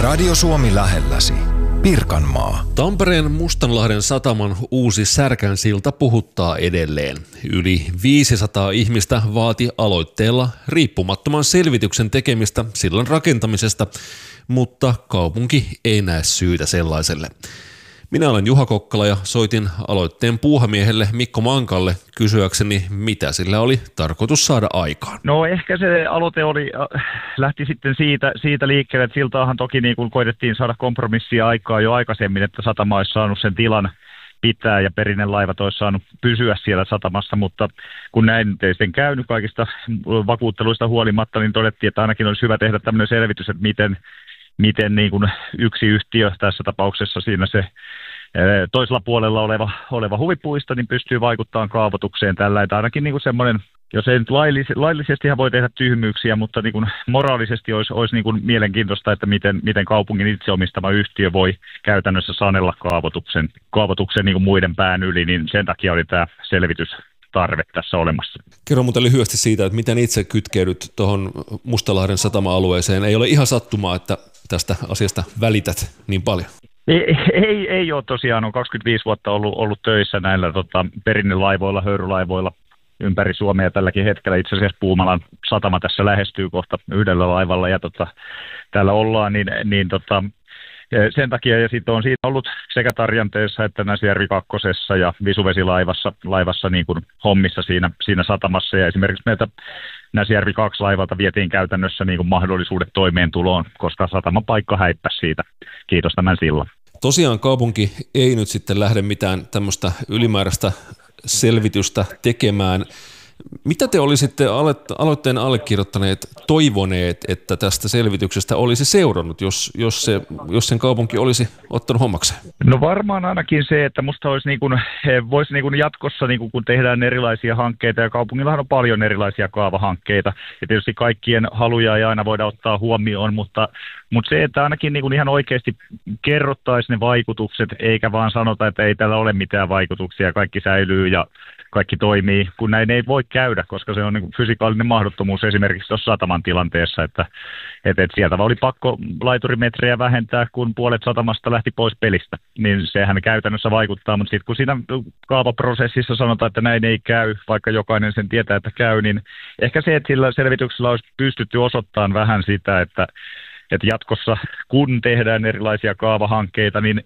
Radio Suomi lähelläsi. Pirkanmaa. Tampereen Mustanlahden sataman uusi Särkänsilta puhuttaa edelleen. Yli 500 ihmistä vaati aloitteella riippumattoman selvityksen tekemistä sillan rakentamisesta, mutta kaupunki ei näe syytä sellaiselle. Minä olen Juha Kokkala ja soitin aloitteen puuhamiehelle Mikko Mankalle kysyäkseni, mitä sillä oli tarkoitus saada aikaan. No ehkä se aloite lähti sitten siitä liikkeelle, että siltaahan toki niin kuin koitettiin saada kompromissia aikaa jo aikaisemmin, että satama olisi saanut sen tilan pitää ja perinen laivat olisi saanut pysyä siellä satamassa, mutta kun näin ei sitten käynyt kaikista vakuutteluista huolimatta, niin todettiin, että ainakin olisi hyvä tehdä tämmöinen selvitys, että miten niin kuin yksi yhtiö tässä tapauksessa siinä se toisella puolella oleva huvipuisto niin pystyy vaikuttamaan kaavoitukseen tällä, että ainakin niin kuin semmoinen, jos ei nyt laillisestihan voi tehdä tyhmyyksiä, mutta niin kuin moraalisesti olisi niin kuin mielenkiintoista, että miten kaupungin itse omistama yhtiö voi käytännössä sanella kaavoituksen niin kuin muiden pään yli, niin sen takia oli tämä selvitystarve tässä olemassa. Kerro muuten lyhyesti siitä, että miten itse kytkeydyt tuohon Mustalahden satama-alueeseen. Ei ole ihan sattumaa, että tästä asiasta välität niin paljon. Ei ole tosiaan, on 25 vuotta ollut töissä näillä perinnelaivoilla, höyrylaivoilla ympäri Suomea tälläkin hetkellä. Itse asiassa Puumalan satama tässä lähestyy kohta yhdellä laivalla ja täällä ollaan, sen takia, ja sitten on siitä ollut sekä Tarjanteessa että Näsijärvi kakkosessa ja Visuvesilaivassa niin kuin hommissa siinä satamassa, ja esimerkiksi meiltä Näsijärvi 2 laivalta vietiin käytännössä niin kuin mahdollisuudet toimeentuloon, koska satamapaikka häippäsi siitä. Kiitos tämän sillan. Tosiaan kaupunki ei nyt sitten lähde mitään tämmöistä ylimääräistä selvitystä tekemään. Mitä te olisitte aloitteen allekirjoittaneet toivoneet, että tästä selvityksestä olisi seurannut, jos sen kaupunki olisi ottanut hommakseen? No varmaan ainakin se, että musta olisi voisi jatkossa, kun tehdään erilaisia hankkeita, ja kaupungillahan on paljon erilaisia kaavahankkeita, ja tietysti kaikkien haluja ei aina voida ottaa huomioon, mutta se, että ainakin ihan oikeasti kerrottaisiin ne vaikutukset, eikä vaan sanota, että ei tällä ole mitään vaikutuksia, kaikki säilyy ja kaikki toimii, kun näin ei voi käydä, koska se on fysikaalinen mahdottomuus esimerkiksi tuossa sataman tilanteessa, että sieltä oli pakko laiturimetrejä vähentää, kun puolet satamasta lähti pois pelistä, niin sehän käytännössä vaikuttaa, mutta sitten kun siinä kaavaprosessissa sanotaan, että näin ei käy, vaikka jokainen sen tietää, että käy, niin ehkä se, että sillä selvityksellä olisi pystytty osoittamaan vähän sitä, että jatkossa kun tehdään erilaisia kaavahankkeita, niin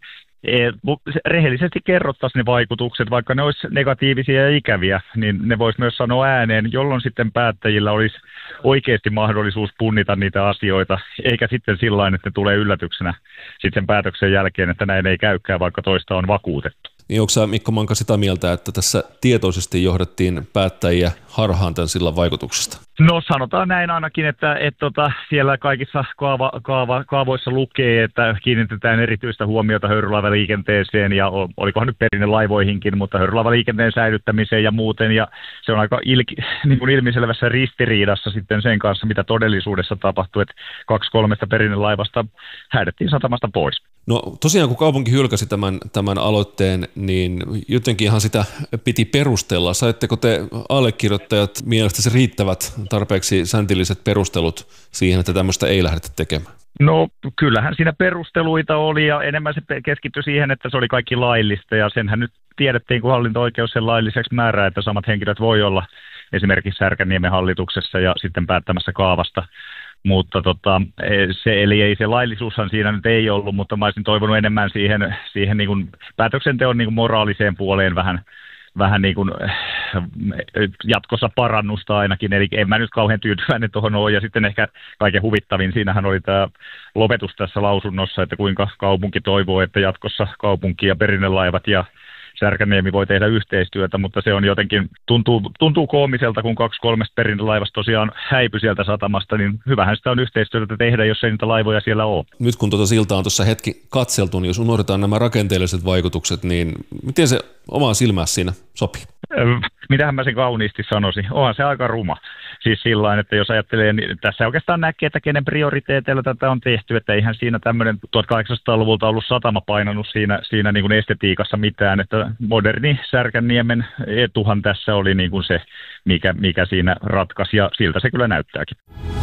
rehellisesti kerrottaisiin ne vaikutukset, vaikka ne olisi negatiivisia ja ikäviä, niin ne voisi myös sanoa ääneen, jolloin sitten päättäjillä olisi oikeasti mahdollisuus punnita niitä asioita, eikä sitten sillain, että ne tulee yllätyksenä sitten sen päätöksen jälkeen, että näin ei käykään, vaikka toista on vakuutettu. Niin onko sä, Mikko Manka, sitä mieltä, että tässä tietoisesti johdettiin päättäjiä harhaan tämän sillan vaikutuksesta? No sanotaan näin ainakin, että siellä kaikissa kaavoissa lukee, että kiinnitetään erityistä huomiota höyrylaivaliikenteeseen ja olikohan nyt perinnelaivoihinkin, mutta höyrylaivaliikenteen säilyttämiseen ja muuten, ja se on aika ilmiselvässä ristiriidassa sitten sen kanssa, mitä todellisuudessa tapahtui, että 2-3 perinnelaivasta häädettiin satamasta pois. No tosiaan, kun kaupunki hylkäsi tämän aloitteen, niin jotenkinhan sitä piti perustella. Saitteko te allekirjoittajat mielestäsi riittävät tarpeeksi säntilliset perustelut siihen, että tämmöistä ei lähdetä tekemään? No kyllähän siinä perusteluita oli, ja enemmän se keskittyi siihen, että se oli kaikki laillista, ja senhän nyt tiedettiin, kun hallinto-oikeus sen lailliseksi määrää, että samat henkilöt voi olla esimerkiksi Särkänniemen hallituksessa ja sitten päättämässä kaavasta. Mutta eli ei se laillisuushan siinä nyt ei ollut, mutta mä olisin toivonut enemmän siihen niin kuin päätöksenteon niin kuin moraaliseen puoleen vähän niin kuin jatkossa parannusta ainakin, eli en mä nyt kauhean tyytyväinen tuohon ole, ja sitten ehkä kaiken huvittavin, siinähän oli tämä lopetus tässä lausunnossa, että kuinka kaupunki toivoo, että jatkossa kaupunki ja perinnelaivat ja Särkänniemi voi tehdä yhteistyötä, mutta se on jotenkin, tuntuu koomiselta, kun 2-3 perinnelaivasta tosiaan häipy sieltä satamasta, niin hyvähän sitä on yhteistyötä tehdä, jos ei niitä laivoja siellä ole. Nyt kun siltaa on tuossa hetki katseltu, niin jos unohdetaan nämä rakenteelliset vaikutukset, niin miten se omaan silmään siinä sopii? Mitähän mä sen kauniisti sanoisin? Onhan se aika ruma. Siis sillain, että jos ajattelee, niin tässä oikeastaan näkee, että kenen prioriteeteilla tätä on tehty, että eihän siinä tämmöinen 1800-luvulta ollut satama painanut siinä niin kuin estetiikassa mitään, että moderni Särkänniemen etuhan tässä oli niin kuin se, mikä siinä ratkaisi, ja siltä se kyllä näyttääkin.